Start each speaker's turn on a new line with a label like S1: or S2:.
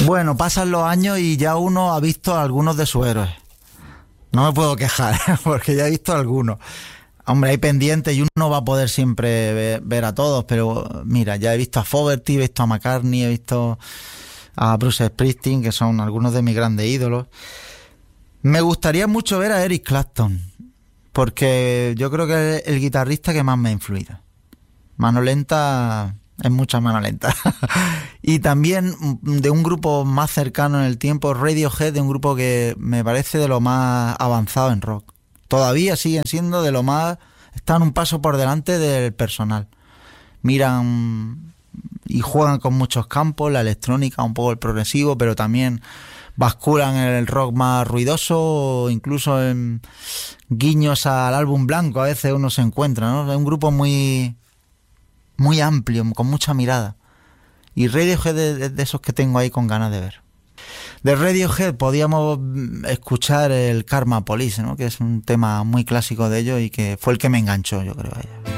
S1: Bueno, pasan los años y ya uno ha visto a algunos de sus héroes. No me puedo quejar, porque ya he visto a algunos. Hombre, hay pendientes y uno va a poder siempre ver a todos, pero mira, ya he visto a Fogerty, he visto a McCartney, he visto a Bruce Springsteen, que son algunos de mis grandes ídolos. Me gustaría mucho ver a Eric Clapton, porque yo creo que es el guitarrista que más me ha influido. Mano lenta, es mucha mano lenta. Y también de un grupo más cercano en el tiempo, Radiohead, de un grupo que me parece de lo más avanzado en rock. Todavía siguen siendo de lo más... Están un paso por delante del personal. Miran y juegan con muchos campos, la electrónica, un poco el progresivo, pero también basculan en el rock más ruidoso, incluso en guiños al álbum blanco a veces uno se encuentra, ¿no? Es un grupo muy, muy amplio, con mucha mirada. Y Radiohead es de esos que tengo ahí con ganas de ver. De Radiohead podíamos escuchar el Karma Police, ¿no? Que es un tema muy clásico de ellos y que fue el que me enganchó, yo creo, a ella.